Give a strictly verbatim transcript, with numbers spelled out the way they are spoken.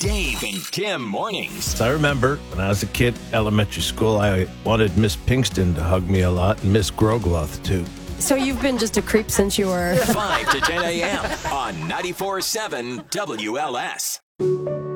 Dave and Kim mornings. I remember when I was a kid, elementary school, I wanted Miss Pinkston to hug me a lot, and Miss Grogloth, too. So you've been just a creep since you were... five to ten a.m. on ninety-four point seven W L S.